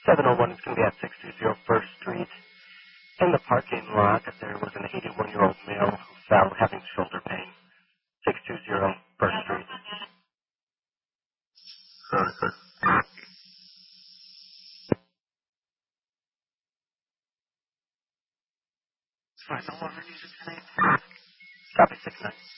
701 is going to be at 620 First Street. In the parking lot, there was an 81-year-old male who fell having shoulder pain. 620 First Street. Sorry, no longer needed tonight. Copy 69.